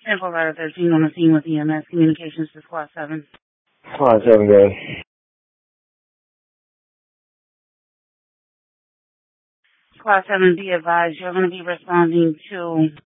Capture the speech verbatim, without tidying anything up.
Sample Rider thirteen on the scene with E M S Communications to Squad seven. Squad seven, go ahead. Squad seven, be advised, you're going to be responding to